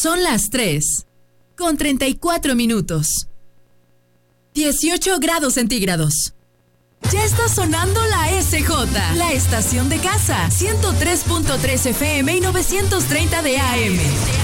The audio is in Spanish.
Son las 3:34. 18 grados centígrados. Ya está sonando la SJ, la estación de casa. 103.3 FM y 930 de AM.